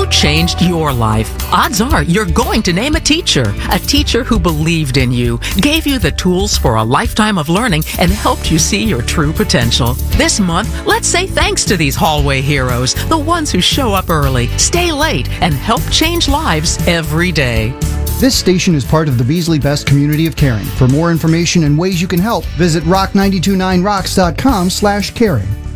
changed your life? Odds are you're going to name a teacher who believed in you, gave you the tools for a lifetime of learning, and helped you see your true potential. This month, let's say thanks to these hallway heroes, the ones who show up early, stay late, and help change lives every day. This station is part of the Beasley Best community of caring. For more information and ways you can help, visit rock929rocks.com/caring.